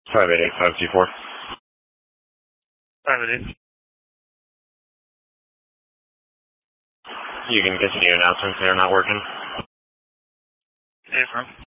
588524. 588. You can continue announcements. They're not working. Affirm.